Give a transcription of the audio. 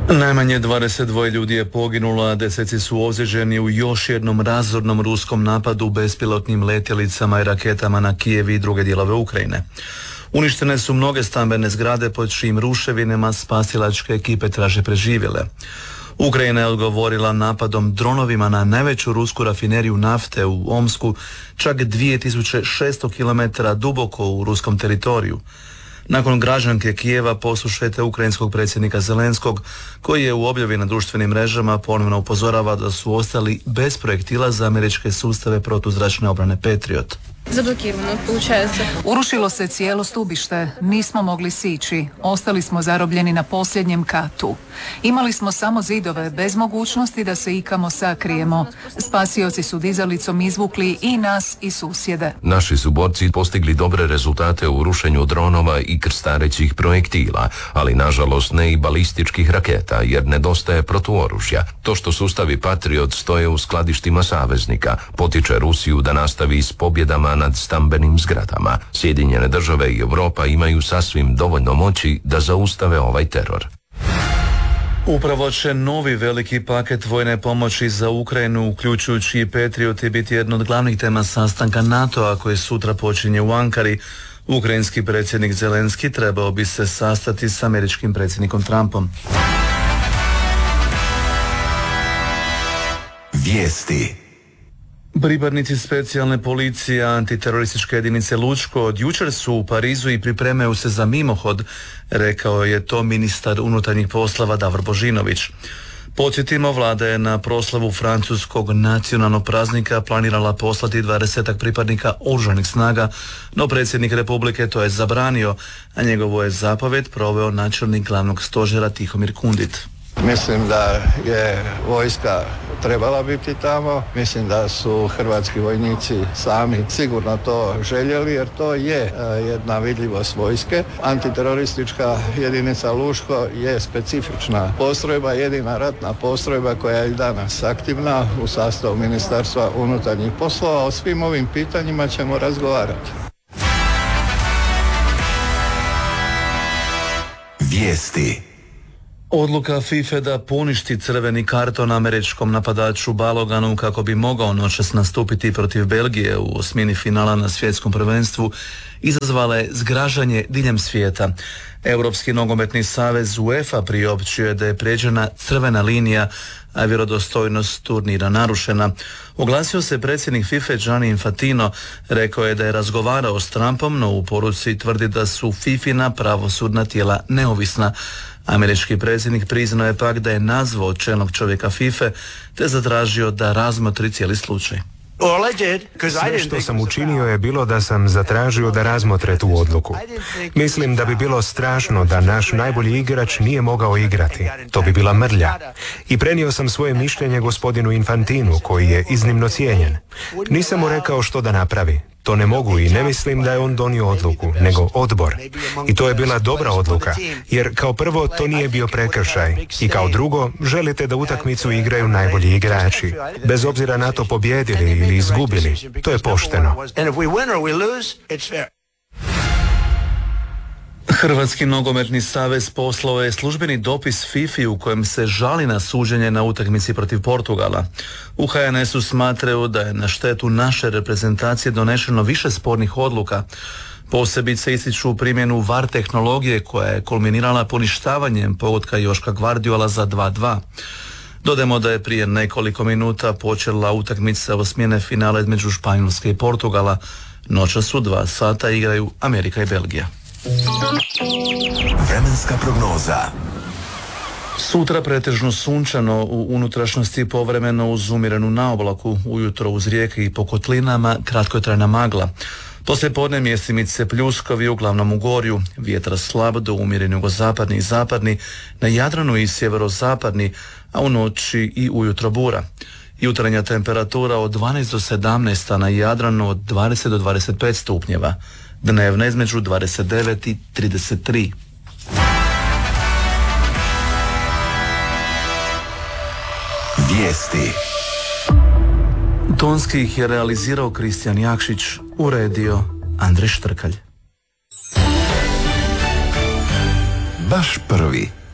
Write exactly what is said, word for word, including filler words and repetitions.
Najmanje dvadeset dva ljudi je poginulo, a deseci su ozlijeđeni u još jednom razornom ruskom napadu bespilotnim letjelicama i raketama na Kijev i druge dijelove Ukrajine. Uništene su mnoge stambene zgrade pod čijim ruševinama spasilačke ekipe traže preživjele. Ukrajina je odgovorila napadom dronovima na najveću rusku rafineriju nafte u Omsku, čak dvije tisuće šesto kilometara duboko u ruskom teritoriju. Nakon građanke Kijeva poslušajte ukrajinskog predsjednika Zelenskog, koji je u objavi na društvenim mrežama ponovno upozorava da su ostali bez projektila za američke sustave protuzračne obrane Patriot. Zablokirano, получается. Urušilo se cijelo stubište, nismo mogli sići, ostali smo zarobljeni na posljednjem katu. Imali smo samo zidove, bez mogućnosti da se ikamo sakrijemo. Spasioci su dizalicom izvukli i nas i susjede. Naši su borci postigli dobre rezultate u rušenju dronova i krstarećih projektila, ali nažalost ne i balističkih raketa, jer nedostaje protuoružja. To što sustavi Patriot stoje u skladištima saveznika, potiče Rusiju da nastavi s pobjedama nad stambenim zgradama. Sjedinjene države i Europa imaju sasvim dovoljno moći da zaustave ovaj teror. Upravo će novi veliki paket vojne pomoći za Ukrajinu, uključujući i Patrioti, biti jedna od glavnih tema sastanka NATO-a koji sutra počinje u Ankari. Ukrajinski predsjednik Zelenski trebao bi se sastati s američkim predsjednikom Trumpom. Vijesti. Pripadnici specijalne policije antiterorističke jedinice Lučko od jučer su u Parizu i pripremaju se za mimohod, rekao je to ministar unutarnjih poslova Davor Božinović. Podsjetimo, vlada je na proslavu francuskog nacionalnog praznika planirala poslati dvadesetak pripadnika oružanih snaga, no predsjednik Republike to je zabranio, a njegovu je zapovjed proveo načelnik glavnog stožera Tihomir Kundit. Mislim da je vojska trebala biti tamo, mislim da su hrvatski vojnici sami sigurno to željeli, jer to je jedna vidljivost vojske. Antiteroristička jedinica Luško je specifična postrojba, jedina ratna postrojba koja je i danas aktivna u sastavu Ministarstva unutarnjih poslova. O svim ovim pitanjima ćemo razgovarati. Vijesti. Odluka FIFA da poništi crveni karton američkom napadaču Baloganu kako bi mogao noćas nastupiti protiv Belgije u osmini finala na svjetskom prvenstvu izazvala je zgražanje diljem svijeta. Europski nogometni savez UEFA priopćio je da je prijeđena crvena linija, a vjerodostojnost turnira narušena. Oglasio se predsjednik FIFA Gianni Infantino, rekao je da je razgovarao s Trumpom, no u poruci tvrdi da su FIFIna pravosudna tijela neovisna. Američki predsjednik priznao je pak da je nazvao čelnog čovjeka FIFA te zatražio da razmotri cijeli slučaj. Sve što sam učinio je bilo da sam zatražio da razmotre tu odluku. Mislim da bi bilo strašno da naš najbolji igrač nije mogao igrati. To bi bila mrlja. I prenio sam svoje mišljenje gospodinu Infantinu, koji je iznimno cijenjen. Nisam mu rekao što da napravi. To ne mogu i ne mislim da je on donio odluku, nego odbor. I to je bila dobra odluka, jer kao prvo to nije bio prekršaj i kao drugo želite da utakmicu igraju najbolji igrači. Bez obzira na to pobijedili ili izgubili, to je pošteno. Hrvatski nogometni savez poslao je službeni dopis FIFA u kojem se žali na suđenje na utakmici protiv Portugala. U H N S-u smatraju da je na štetu naše reprezentacije donešeno više spornih odluka. Posebice ističu primjenu V A R tehnologije koja je kulminirala poništavanjem pogotka Joška Gvardiola za dva dva. Dodajmo da je prije nekoliko minuta počela utakmica osmine finala između Španjolske i Portugala. Noćas u dva sata igraju Amerika i Belgija. Vremenska prognoza. Sutra pretežno sunčano, u unutrašnjosti povremeno uz umjerenu naoblaku, ujutro uz rijeke i po kotlinama kratkotrajna magla. Poslije podne mjestimice pljuskovi, uglavnom u gorju, vjetar slab do umjereni jugozapadni i zapadni, na Jadranu i sjeverozapadni, a u noći i ujutro bura. Jutarnja temperatura od dvanaest do sedamnaest, a na Jadranu od dvadeset do dvadeset pet stupnjeva. Dnevna između dvadeset devet i trideset tri. Vijesti. Tonski ih je realizirao Kristijan Jakšić, uredio Andrej Štrkalj. Baš prvi.